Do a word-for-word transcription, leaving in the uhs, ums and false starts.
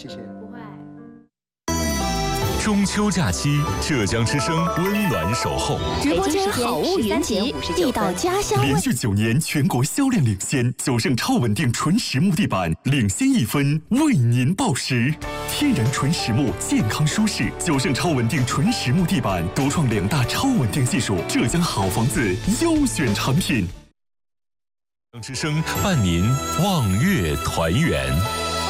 谢谢。 不会。 中秋假期，浙江之声温暖守候。 直播间好物云集，地道家乡味。 连续九年全国销量领先，九盛超稳定纯实木地板领先一分，为您报时。天然纯实木，健康舒适。九盛超稳定纯实木地板独创两大超稳定技术，浙江好房子优选产品。 之声伴您望月团圆。